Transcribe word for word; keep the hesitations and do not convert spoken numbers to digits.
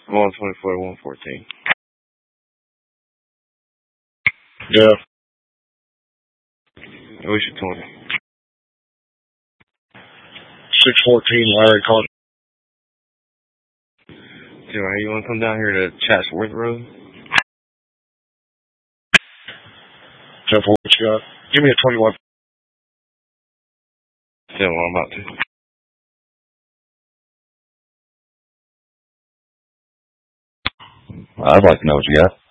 I'm on twenty-four, one fourteen. Yeah. What's your twenty? six fourteen Larry Carter. Alright, you want to come down here to Chatsworth Road? ten four, what you got? Give me a twenty-one. Tell me what I'm about to. I'd like to know what you got.